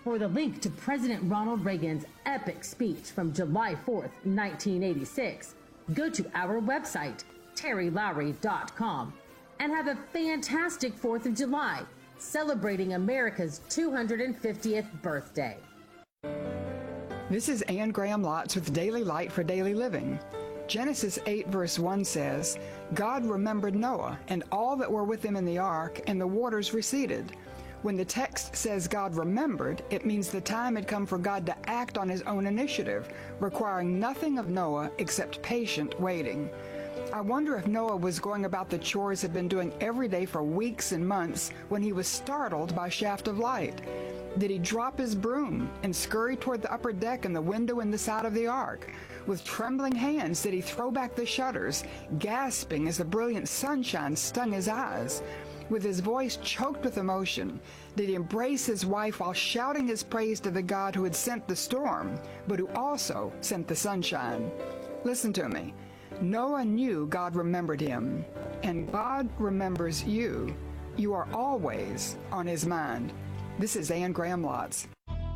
For the link to President Ronald Reagan's epic speech from July 4th, 1986, go to our website, terrylowry.com, and have a fantastic 4th of July, celebrating America's 250th birthday. This is Anne Graham Lotz with Daily Light for Daily Living. Genesis 8 verse 1 says, God remembered Noah and all that were with him in the ark, and the waters receded. When the text says God remembered, it means the time had come for God to act on his own initiative, requiring nothing of Noah except patient waiting. I wonder if Noah was going about the chores he'd been doing every day for weeks and months when he was startled by a shaft of light. Did he drop his broom and scurry toward the upper deck and the window in the side of the ark? With trembling hands did he throw back the shutters, gasping as the brilliant sunshine stung his eyes? With his voice choked with emotion, did he embrace his wife while shouting his praise to the God who had sent the storm, but who also sent the sunshine? Listen to me. Noah knew God remembered him, and God remembers you. You are always on his mind. This is Anne Graham Lotz.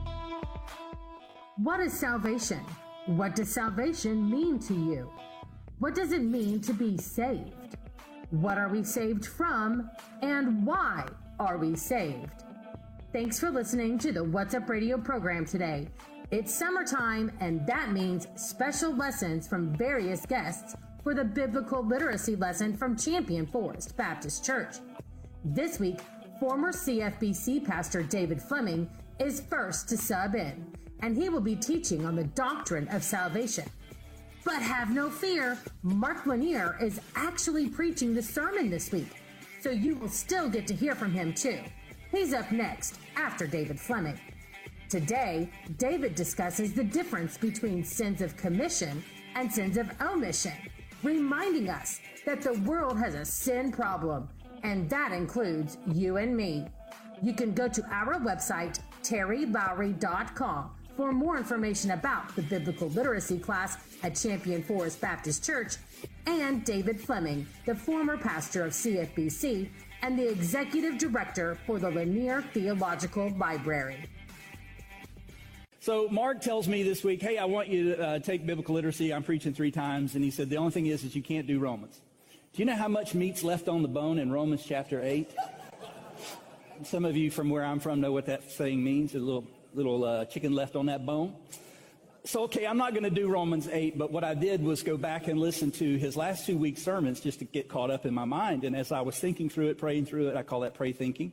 What is salvation? What does salvation mean to you? What does it mean to be saved? What are we saved from, and why are we saved? Thanks for listening to the What's Up Radio program today. It's summertime, and that means special lessons from various guests for the biblical literacy lesson from Champion Forest Baptist Church. This week, former CFBC pastor David Fleming is first to sub in, and he will be teaching on the doctrine of salvation. But have no fear, Mark Lanier is actually preaching the sermon this week, so you will still get to hear from him too. He's up next after David Fleming. Today, David discusses the difference between sins of commission and sins of omission, reminding us that the world has a sin problem, and that includes you and me. You can go to our website, terrylowry.com, for more information about the biblical literacy class at Champion Forest Baptist Church and David Fleming, the former pastor of CFBC and the executive director for the Lanier Theological Library. So Mark tells me this week, hey, I want you to take biblical literacy. I'm preaching 3 times. And he said, the only thing is you can't do Romans. Do you know how much meat's left on the bone in Romans chapter 8? Some of you from where I'm from know what that saying means, a little chicken left on that bone. So, okay, I'm not going to do Romans 8, but what I did was go back and listen to his last 2 week sermons just to get caught up in my mind. And as I was thinking through it, praying through it, I call that prinking.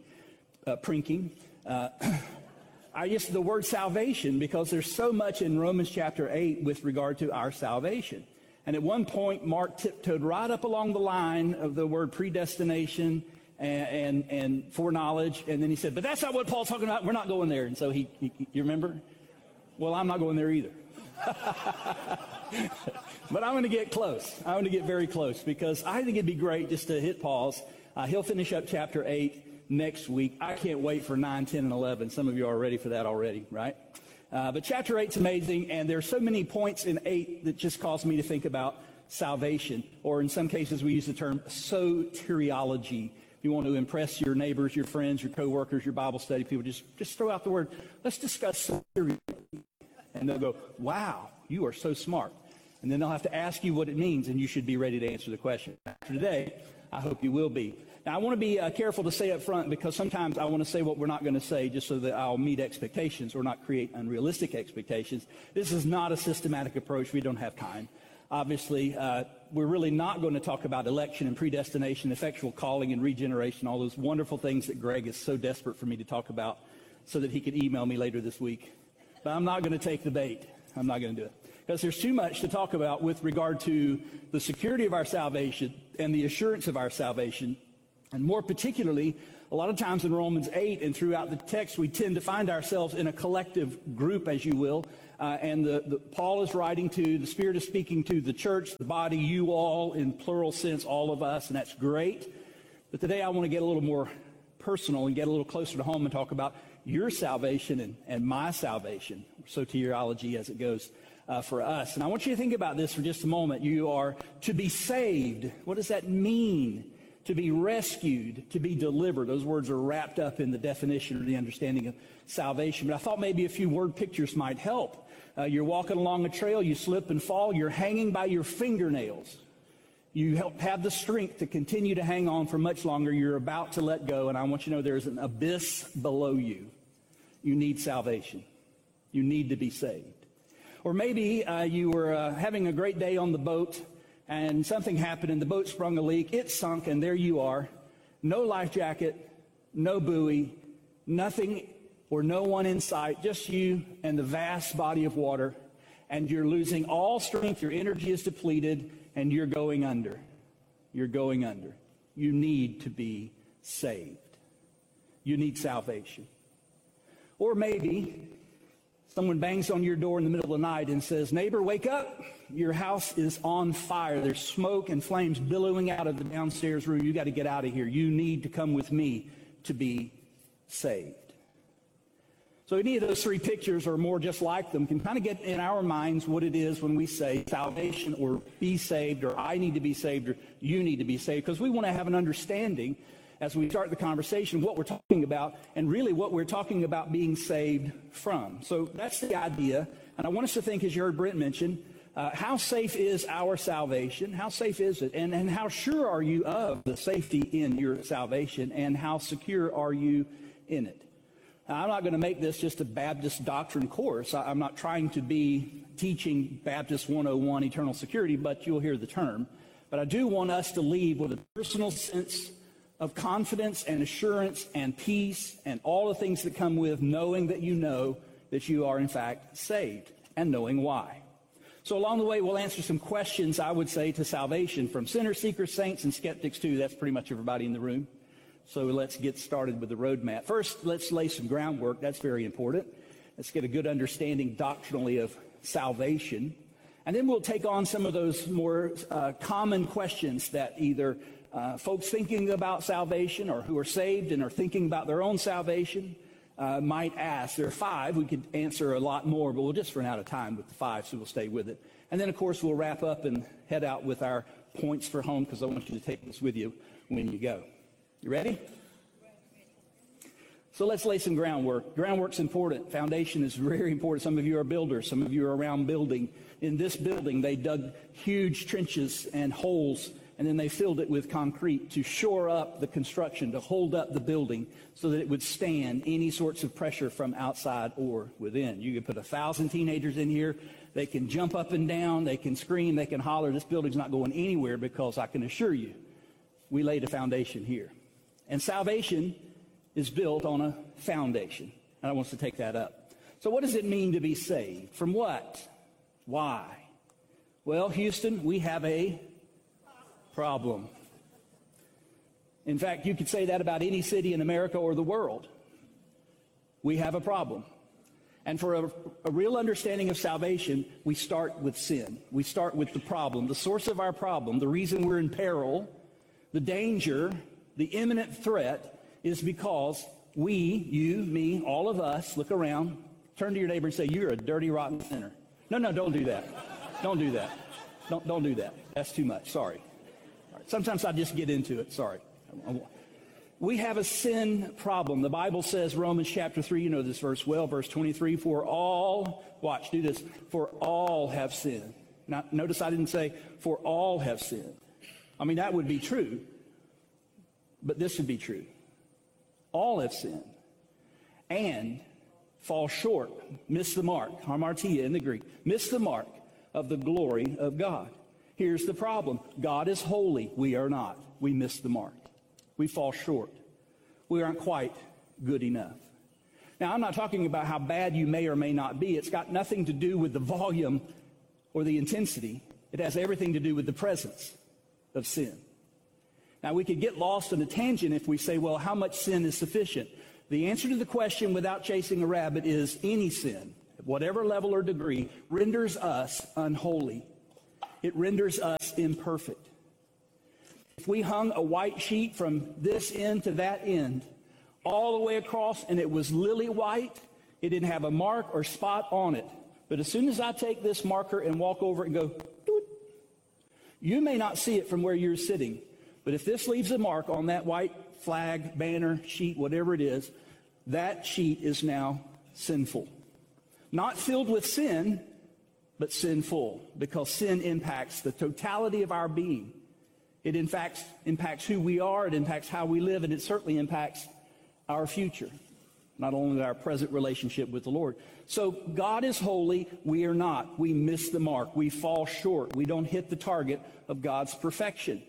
I used the word salvation because there's so much in Romans chapter 8 with regard to our salvation. And at one point, Mark tiptoed right up along the line of the word predestination and foreknowledge. And then he said, but that's not what Paul's talking about. We're not going there. And so you remember? Well, I'm not going there either. But I'm going to get close. I'm going to get very close because I think it'd be great just to hit pause. He'll finish up chapter 8 next week. I can't wait for 9, 10, and 11. Some of you are ready for that already, right? But chapter 8's amazing, and there's so many points in 8 that just cause me to think about salvation, or in some cases we use the term soteriology. If you want to impress your neighbors, your friends, your coworkers, your Bible study people, just throw out the word, let's discuss soteriology. And they'll go, wow, you are so smart. And then they'll have to ask you what it means, and you should be ready to answer the question. After today, I hope you will be. Now, I want to be careful to say up front because sometimes I want to say what we're not going to say just so that I'll meet expectations or not create unrealistic expectations. This is not a systematic approach. We don't have time. Obviously, we're really not going to talk about election and predestination, effectual calling and regeneration, all those wonderful things that Greg is so desperate for me to talk about so that he could email me later this week. But I'm not going to take the bait. I'm not going to do it because there's too much to talk about with regard to the security of our salvation and the assurance of our salvation. And more particularly, a lot of times in Romans 8 and throughout the text, we tend to find ourselves in a collective group, as you will. And Paul is writing to, the Spirit is speaking to the church, the body, you all, in plural sense, all of us, and that's great. But today I want to get a little more personal and get a little closer to home and talk about your salvation and my salvation, soteriology as it goes for us. And I want you to think about this for just a moment. You are to be saved. What does that mean? to be rescued, to be delivered. Those words are wrapped up in the definition or the understanding of salvation. But I thought maybe a few word pictures might help. You're walking along a trail, you slip and fall, you're hanging by your fingernails. You have the strength to continue to hang on for much longer. You're about to let go, and I want you to know there's an abyss below you. You need salvation. You need to be saved. Or maybe you were having a great day on the boat, and something happened, and the boat sprung a leak. It sunk, and there you are. No life jacket, no buoy, nothing or no one in sight, just you and the vast body of water, and you're losing all strength. Your energy is depleted, and you're going under. You're going under. You need to be saved. You need salvation. Or maybe someone bangs on your door in the middle of the night and says, "Neighbor, wake up. Your house is on fire. There's smoke and flames billowing out of the downstairs room. You got to get out of here. You need to come with me to be saved." So any of those three pictures or more just like them can kind of get in our minds what it is when we say salvation or be saved or I need to be saved or you need to be saved, because we want to have an understanding as we start the conversation what we're talking about and really what we're talking about being saved from. So that's the idea. And I want us to think, as you heard Brent mention, how safe is our salvation? How safe is it? And how sure are you of the safety in your salvation? And how secure are you in it? Now, I'm not going to make this just a Baptist doctrine course. I'm not trying to be teaching Baptist 101 eternal security, but you'll hear the term. But I do want us to leave with a personal sense of confidence and assurance and peace and all the things that come with knowing that you are in fact saved and knowing why. So along the way, we'll answer some questions, I would say, to salvation from sinners, seekers, saints, and skeptics too. That's pretty much everybody in the room. So let's get started with the roadmap. First, let's lay some groundwork. That's very important. Let's get a good understanding doctrinally of salvation. And then we'll take on some of those more common questions that either folks thinking about salvation or who are saved and are thinking about their own salvation might ask. There are 5. We could answer a lot more, but we'll just run out of time with the 5, so we'll stay with it. And then, of course, we'll wrap up and head out with our points for home, because I want you to take this with you when you go. You ready? So let's lay some groundwork. Groundwork's important. Foundation is very important. Some of you are builders. Some of you are around building. In this building, they dug huge trenches and holes, and then they filled it with concrete to shore up the construction, to hold up the building so that it would stand any sorts of pressure from outside or within. You can put 1,000 teenagers in here. They can jump up and down. They can scream. They can holler. This building's not going anywhere, because I can assure you, we laid a foundation here. And salvation is built on a foundation. And I want us to take that up. So what does it mean to be saved? From what? Why? Well, Houston, we have a problem. In fact, you could say that about any city in America or the world. We have a problem. And for a real understanding of salvation, we start with sin. We start with the problem, the source of our problem, the reason we're in peril, the danger, the imminent threat is because we, you, me, all of us, look around, turn to your neighbor and say, "You're a dirty, rotten sinner." No, don't do that. Don't do that. Don't do that. That's too much. Sorry. Sometimes I just get into it. Sorry. We have a sin problem. The Bible says, Romans chapter 3, you know this verse well, verse 23, for all have sinned. Now, notice I didn't say, for all have sinned. I mean, that would be true. But this would be true. All have sinned and fall short, miss the mark, hamartia in the Greek, miss the mark of the glory of God. Here's the problem. God is holy. We are not. We miss the mark. We fall short. We aren't quite good enough. Now, I'm not talking about how bad you may or may not be. It's got nothing to do with the volume or the intensity. It has everything to do with the presence of sin. Now, we could get lost in a tangent if we say, well, how much sin is sufficient? The answer to the question without chasing a rabbit is any sin, at whatever level or degree, renders us unholy. It renders us imperfect. If we hung a white sheet from this end to that end, all the way across, and it was lily white, it didn't have a mark or spot on it. But as soon as I take this marker and walk over it and go, doot, you may not see it from where you're sitting, But if this leaves a mark on that white flag, banner, sheet, whatever it is, that sheet is now sinful. Not filled with sin, but sinful, because sin impacts the totality of our being. It in fact impacts who we are, it impacts how we live, and it certainly impacts our future, not only our present relationship with the Lord. So God is holy, we are not. We miss the mark, we fall short, we don't hit the target of God's perfection.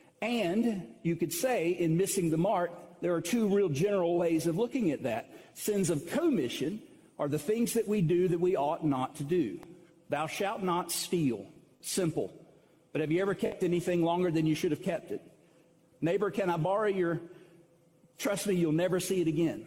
And you could say, in missing the mark, there are two real general ways of looking at that. Sins of commission are the things that we do that we ought not to do. Thou shalt not steal. Simple. But have you ever kept anything longer than you should have kept it? Neighbor, can I borrow your... Trust me, you'll never see it again.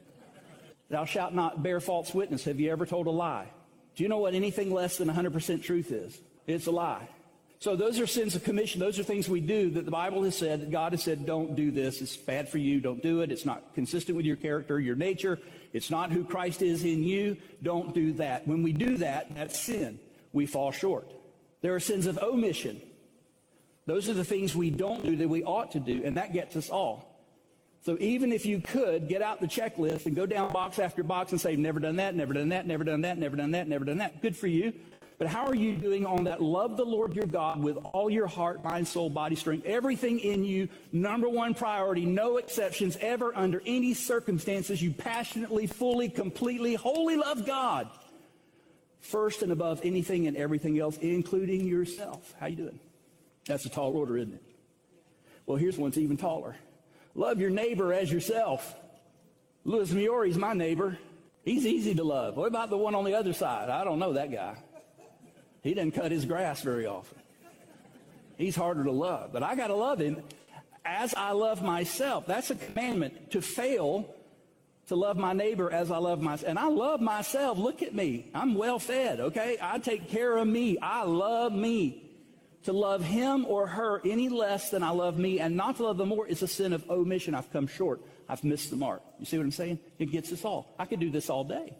Thou shalt not bear false witness. Have you ever told a lie? Do you know what anything less than 100% truth is? It's a lie. So those are sins of commission. Those are things we do that the Bible has said, that God has said, don't do this. It's bad for you. Don't do it. It's not consistent with your character, your nature. It's not who Christ is in you. Don't do that. When we do that, that's sin. We fall short. There are sins of omission. Those are the things we don't do that we ought to do, and that gets us all. So even if you could get out the checklist and go down box after box and say, never done that, never done that, never done that, never done that, never done that, good for you. But how are you doing on that? Love the Lord your God with all your heart, mind, soul, body, strength, everything in you. Number one priority, no exceptions ever under any circumstances. You passionately, fully, completely, wholly love God. First and above anything and everything else, including yourself. How you doing? That's a tall order, isn't it? Well, here's one that's even taller. Love your neighbor as yourself. Louis Miori's my neighbor. He's easy to love. What about the one on the other side? I don't know that guy. He doesn't cut his grass very often. He's harder to love. But I got to love him as I love myself. That's a commandment, to fail to love my neighbor as I love myself. And I love myself. Look at me. I'm well fed, okay? I take care of me. I love me. To love him or her any less than I love me and not to love them more is a sin of omission. I've come short. I've missed the mark. You see what I'm saying? It gets us all. I could do this all day.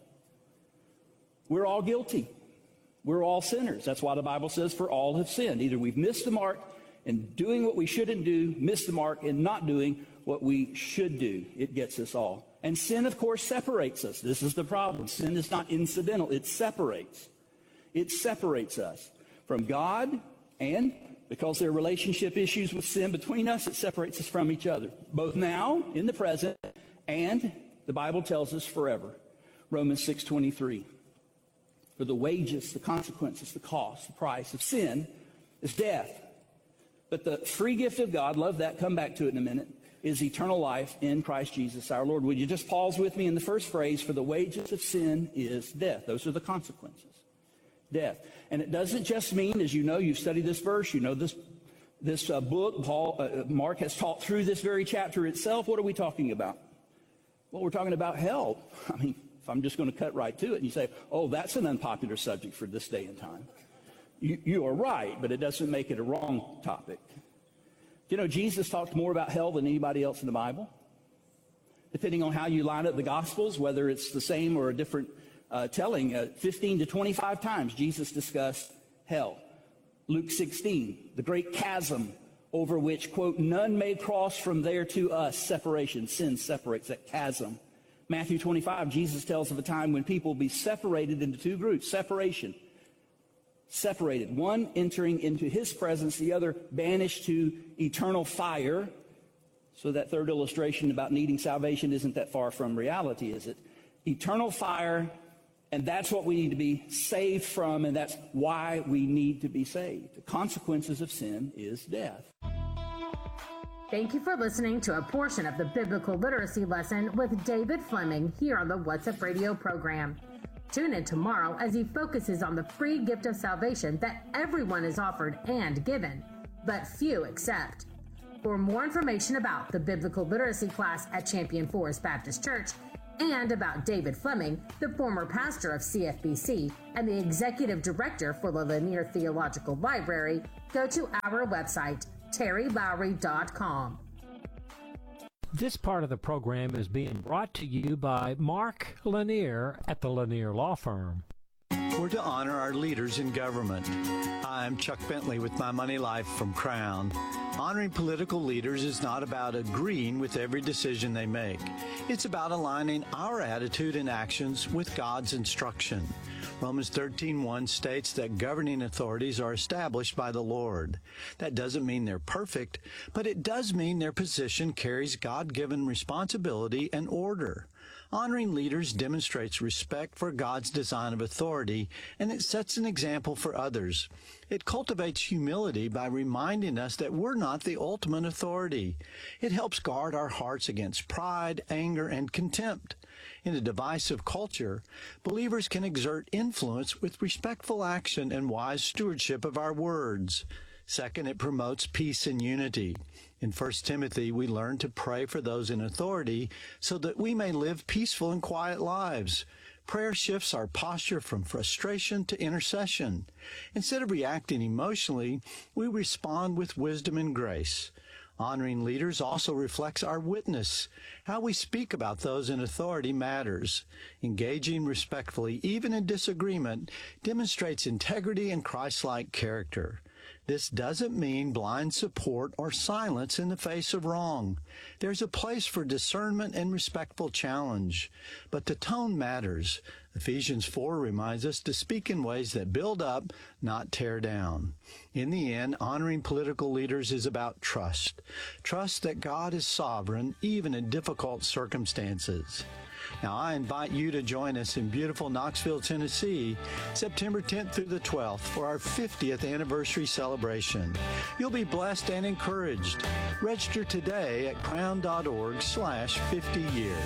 We're all guilty. We're all sinners. That's why the Bible says, for all have sinned. Either we've missed the mark in doing what we shouldn't do, missed the mark in not doing what we should do. It gets us all. And sin, of course, separates us. This is the problem. Sin is not incidental. It separates. It separates us from God, and because there are relationship issues with sin between us, it separates us from each other, both now, in the present, and the Bible tells us forever. Romans 6:23. For the wages, the consequences, the cost, the price of sin is death. But the free gift of God, love that, come back to it in a minute, is eternal life in Christ Jesus our Lord. Would you just pause with me in the first phrase? For the wages of sin is death. Those are the consequences. Death. And it doesn't just mean, as you know, you've studied this verse, you know this book, Mark has taught through this very chapter itself. What are we talking about? Well, we're talking about hell. I mean, if I'm just going to cut right to it, and you say, oh, that's an unpopular subject for this day and time. You are right, but it doesn't make it a wrong topic. You know, Jesus talked more about hell than anybody else in the Bible. Depending on how you line up the Gospels, whether it's the same or a different telling, 15 to 25 times Jesus discussed hell. Luke 16, the great chasm over which, quote, none may cross from there to us, separation. Sin separates, that chasm. Matthew 25, Jesus tells of a time when people will be separated into two groups. Separation. Separated. One entering into his presence, the other banished to eternal fire. So that third illustration about needing salvation isn't that far from reality, is it? Eternal fire, and that's what we need to be saved from, and that's why we need to be saved. The consequences of sin is death. Thank you for listening to a portion of the Biblical Literacy Lesson with David Fleming here on the What's Up Radio program. Tune in tomorrow as he focuses on the free gift of salvation that everyone is offered and given, but few accept. For more information about the Biblical Literacy class at Champion Forest Baptist Church and about David Fleming, the former pastor of CFBC and the executive director for the Lanier Theological Library, go to our website, terrylowry.com. This part of the program is being brought to you by Mark Lanier at the Lanier Law Firm. We're to honor our leaders in government. I'm Chuck Bentley with My Money Life from Crown. Honoring political leaders is not about agreeing with every decision they make. It's about aligning our attitude and actions with God's instruction. Romans 13:1 states that governing authorities are established by the Lord. That doesn't mean they're perfect, but it does mean their position carries God-given responsibility and order. Honoring leaders demonstrates respect for God's design of authority, and it sets an example for others. It cultivates humility by reminding us that we're not the ultimate authority. It helps guard our hearts against pride, anger, and contempt. In a divisive culture, believers can exert influence with respectful action and wise stewardship of our words. Second, it promotes peace and unity. In 1 Timothy, we learn to pray for those in authority so that we may live peaceful and quiet lives. Prayer shifts our posture from frustration to intercession. Instead of reacting emotionally, we respond with wisdom and grace. Honoring leaders also reflects our witness. How we speak about those in authority matters. Engaging respectfully, even in disagreement, demonstrates integrity and Christ-like character. This doesn't mean blind support or silence in the face of wrong. There's a place for discernment and respectful challenge. But the tone matters. Ephesians 4 reminds us to speak in ways that build up, not tear down. In the end, honoring political leaders is about trust. Trust that God is sovereign, even in difficult circumstances. Now, I invite you to join us in beautiful Knoxville, Tennessee, September 10th through the 12th for our 50th anniversary celebration. You'll be blessed and encouraged. Register today at crown.org/50 years.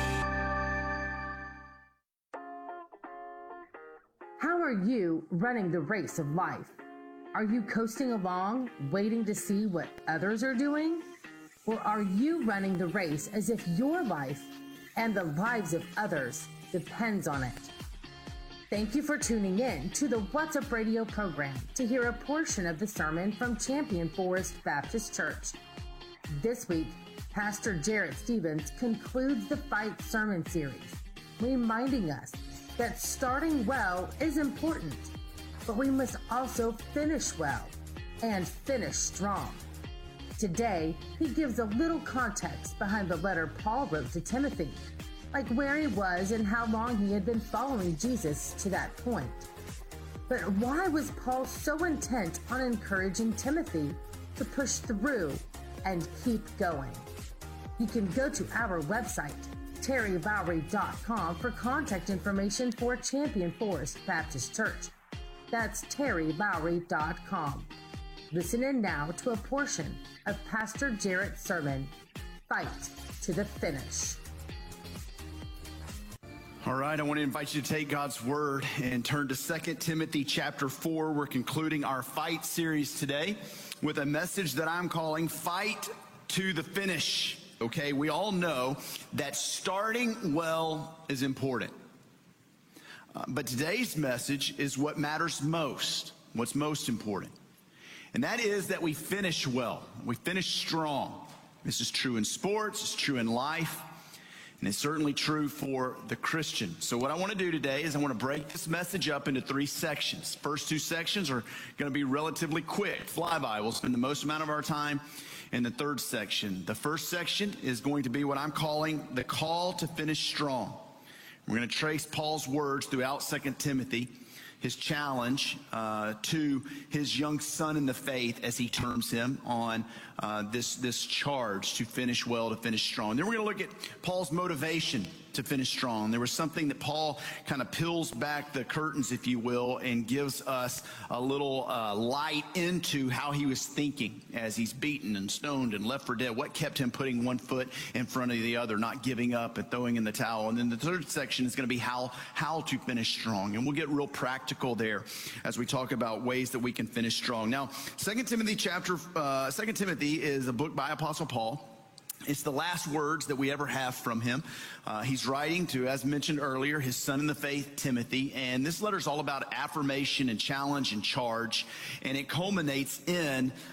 How are you running the race of life? Are you coasting along, waiting to see what others are doing? Or are you running the race as if your life and the lives of others depends on it? Thank you for tuning in to the What's Up Radio program to hear a portion of the sermon from Champion Forest Baptist Church. This week, Pastor Jarrett Stevens concludes the Fight sermon series, reminding us that starting well is important, but we must also finish well and finish strong. Today, he gives a little context behind the letter Paul wrote to Timothy, like where he was and how long he had been following Jesus to that point. But why was Paul so intent on encouraging Timothy to push through and keep going? You can go to our website, terrylowry.com, for contact information for Champion Forest Baptist Church. That's terrylowry.com. Listen in now to a portion of Pastor Jarrett's sermon, Fight to the Finish. All right, I want to invite you to take God's word and turn to 2 Timothy chapter 4. We're concluding our Fight series today with a message that I'm calling Fight to the Finish. Okay, we all know that starting well is important. But today's message is what matters most, what's most important. And that is that we finish well, we finish strong. This is true in sports, it's true in life, and it's certainly true for the Christian. So what I want to do today is I want to break this message up into 3 sections. First 2 sections are going to be relatively quick, flyby. We'll spend the most amount of our time in the 3rd section. The first section is going to be what I'm calling the call to finish strong. We're going to trace Paul's words throughout 2 Timothy, his challenge to his young son in the faith, as he terms him, on this charge to finish well, to finish strong. Then we're going to look at Paul's motivation to finish strong. There was something that Paul kind of peels back the curtains, if you will, and gives us a little light into how he was thinking as he's beaten and stoned and left for dead. What kept him putting one foot in front of the other, not giving up and throwing in the towel. And then the 3rd section is going to be how to finish strong. And we'll get real practical there as we talk about ways that we can finish strong. Now, 2 Timothy is a book by Apostle Paul. It's the last words that we ever have from him. He's writing to, as mentioned earlier, his son in the faith, Timothy. And this letter is all about affirmation and challenge and charge. And it culminates in